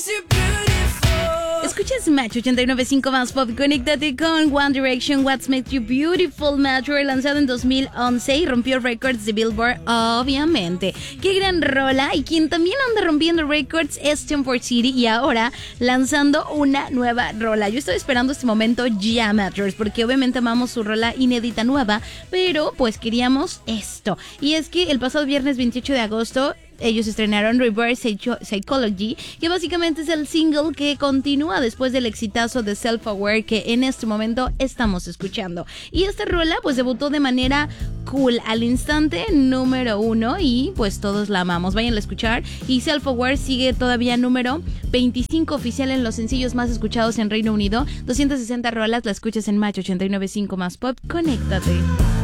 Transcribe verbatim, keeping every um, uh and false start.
Escuchas Match ochenta y nueve punto cinco más Pop. Conéctate con One Direction, What's Made You Beautiful. Match, lanzado en dos mil once y rompió récords de Billboard, obviamente. Qué gran rola. Y quien también anda rompiendo récords es ten four City, y ahora lanzando una nueva rola. Yo estoy esperando este momento ya, Matchers, porque obviamente amamos su rola inédita nueva, pero pues queríamos esto. Y es que el pasado viernes veintiocho de agosto ellos estrenaron Reverse Psychology, que básicamente es el single que continúa después del exitazo de Self Aware que en este momento estamos escuchando. Y esta rola pues debutó de manera cool al instante número uno y pues todos la amamos. Vayan a escuchar. Y Self Aware sigue todavía número veinticinco oficial en los sencillos más escuchados en Reino Unido. doscientas sesenta rolas la escuchas en Match ochenta y nueve punto cinco más Pop. Conéctate.